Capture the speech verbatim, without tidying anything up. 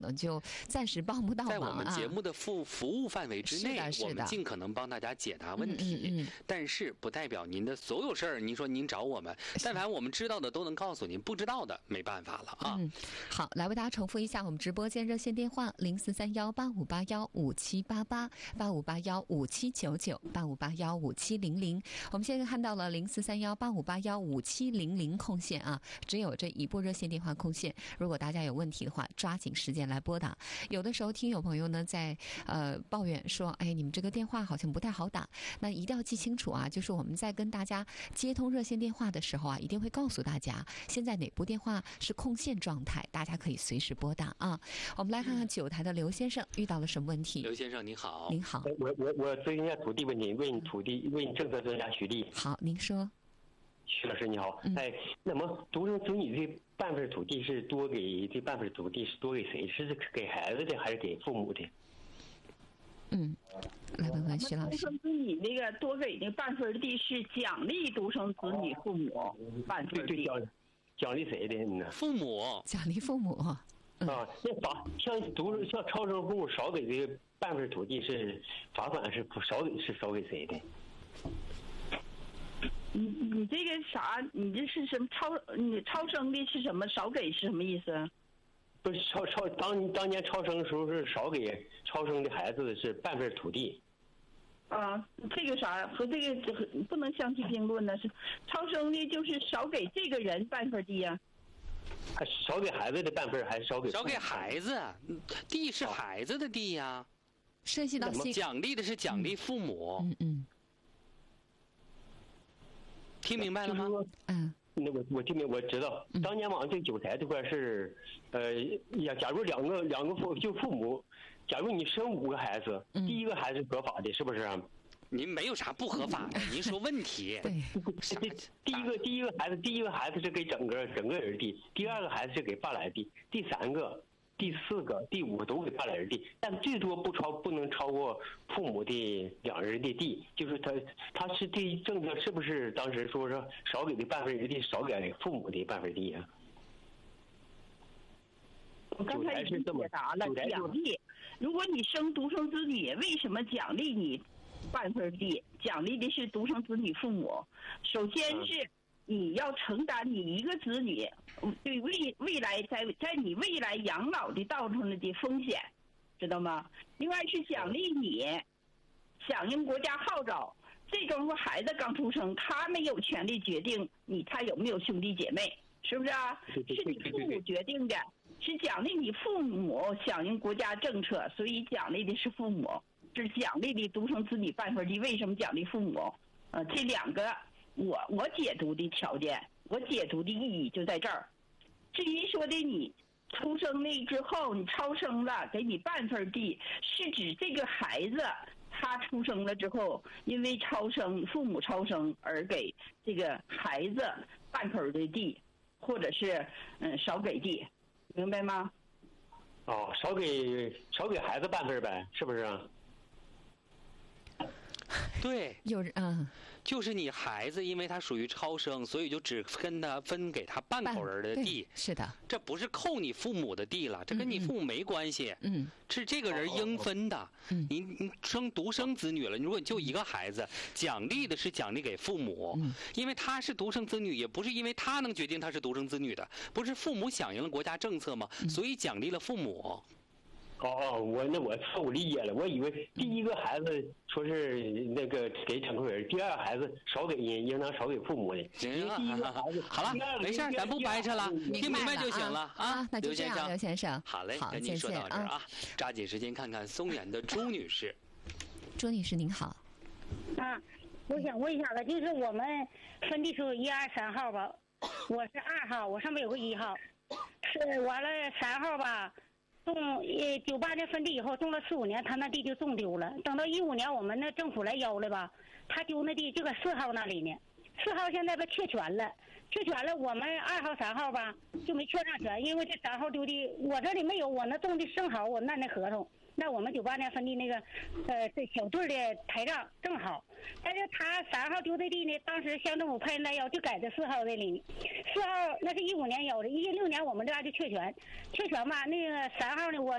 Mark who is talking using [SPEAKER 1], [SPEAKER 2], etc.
[SPEAKER 1] 能就暂时帮不到忙啊。
[SPEAKER 2] 在我们节目的服服务范围之内，我们尽可能帮大家解答问题。
[SPEAKER 1] 嗯嗯嗯、
[SPEAKER 2] 但是不代表您的所有事儿，您说您找我们，但凡我们知道的都能告诉您，不知道的没办法了啊。
[SPEAKER 1] 嗯，好，来为大家重复一下我们直播间热线电话：零四三幺八五八幺五七八八八五八幺五七九九八五八幺五七零零。我们现在看到了零四三幺八五八幺五七零零空线啊，只有这一部热线电话空线。如果大家有问题的话，抓紧时间来拨打。有的时候听友朋友呢在呃抱怨说，哎，你们这个电话好像不太好打。那一定要记清楚啊，就是我们在跟大家接通热线电话的时候啊，一定会告诉大家现在哪部电话是空线状态，大家可以随时拨打啊。我们来看看九台的刘先生遇到了什么问题。
[SPEAKER 2] 刘先生您好。
[SPEAKER 1] 您好。
[SPEAKER 3] 我我我咨询一下土地问题，问土地问政策专家徐丽。
[SPEAKER 1] 好，您说。
[SPEAKER 3] 徐老师你好。
[SPEAKER 1] 嗯、
[SPEAKER 3] 哎，那么独生子女这半份土地是多给这半份土地是多给谁？是给孩子的还是给父母的？
[SPEAKER 1] 嗯，来问问徐老师。
[SPEAKER 4] 独生子女那个多给那半份地是奖励独生子女父母半份地。
[SPEAKER 3] 对对，奖奖励谁的呢？
[SPEAKER 2] 父母。
[SPEAKER 1] 奖励父母。
[SPEAKER 3] 嗯、啊，那罚像独像超生父母少给这个半份土地是罚款是少给是少给谁的？
[SPEAKER 4] 你你这个啥？你这是什么超？你超生的是什么？少给是什么意思？
[SPEAKER 3] 不是超超当当年超生的时候是少给超生的孩子是半份土地。
[SPEAKER 4] 啊，这个啥和这个不能相提并论呢？是超生的，就是少给这个人半份地呀、
[SPEAKER 3] 啊。还少给孩子的半份，还是少给
[SPEAKER 2] 少给孩子？地是孩子的地呀。
[SPEAKER 1] 涉及到
[SPEAKER 2] 奖励的是奖励父母。
[SPEAKER 1] 嗯嗯。
[SPEAKER 2] 听明白了吗？
[SPEAKER 1] 嗯。
[SPEAKER 3] 那我我听明我知道，当年往这九台这块是，呃，呀，假如两个两个父就父母，假如你生五个孩子，
[SPEAKER 1] 嗯、
[SPEAKER 3] 第一个孩子合法的，是不是啊？
[SPEAKER 2] 您没有啥不合法的，您说问题。
[SPEAKER 1] 对，
[SPEAKER 3] 第一个第一个孩子第一个孩子是给整个整个人地，第二个孩子是给半来地，第三个、第四个、第五个都给半来人地，但最多不超不能超过父母的两人的地，就是他他是这政策是不是当时说是少给的半份人地，少给父母的半份地啊？
[SPEAKER 4] 我刚才已经解答了，奖励。如果你生独生子女，为什么奖励你半份地？奖励的是独生子女父母。首先是你要承担你一个子女对未未来在在你未来养老的道路上的风险，知道吗？另外是奖励你响应国家号召。这种说孩子刚出生，他没有权利决定你他有没有兄弟姐妹，是不是啊？是你父母决定的，是奖励你父母响应国家政策，所以奖励的是父母，是奖励的独生子女半份地。为什么奖励父母？呃，这两个我我解读的条件，我解读的意义就在这儿。至于说的你出生了之后，你超生了，给你半份地，是指这个孩子他出生了之后，因为超生父母超生而给这个孩子半份的地，或者是嗯少给地，明白吗？
[SPEAKER 3] 哦，少给少给孩子半份呗，是不是啊？
[SPEAKER 2] 对，
[SPEAKER 1] 有人嗯，
[SPEAKER 2] 就是你孩子，因为他属于超生，所以就只跟他分给他半口人的地。
[SPEAKER 1] 是的，
[SPEAKER 2] 这不是扣你父母的地了，这跟你父母没关系。
[SPEAKER 1] 嗯，
[SPEAKER 2] 是这个人应分的。
[SPEAKER 1] 嗯，
[SPEAKER 2] 你你生独生子女了，如果你就一个孩子，奖励的是奖励给父母，
[SPEAKER 1] 嗯，
[SPEAKER 2] 因为他是独生子女，也不是因为他能决定他是独生子女的，不是父母响应了国家政策吗？
[SPEAKER 1] 嗯，
[SPEAKER 2] 所以奖励了父母。
[SPEAKER 3] 哦，我那我错误理解了，我以为第一个孩子说是那个给整个人，第二孩子少给人，应当少给父母的。
[SPEAKER 2] 行啊，
[SPEAKER 3] 第一个孩子
[SPEAKER 2] 好了，没事，咱不掰扯了，听明白就行了
[SPEAKER 1] 啊。那就这样，刘先生，
[SPEAKER 2] 好嘞，
[SPEAKER 1] 好，
[SPEAKER 2] 跟您说到这儿啊，抓紧时间看看松原的朱女士。
[SPEAKER 1] 朱女士您好。
[SPEAKER 5] 啊，我想问一下子，就是我们分地是一二三号吧，我是二号，我上面有个一号，是完了三号吧。种呃九八年分地以后种了四五年，他那地就种丢了。等到一五年我们那政府来要了吧，他丢那地就搁四号那里呢。四号现在吧确权了，确权了，我们二号三号吧就没确上权，因为这三号丢地我这里没有，我那种的正好我那那合同。那我们九八年分地那个，呃，这小队的台账正好，但是他三号丢的地呢，当时乡政府派人来要，就改在四号这里。四号那是一五年有的，一六年我们这边就确权，确权吧，那个三号呢，我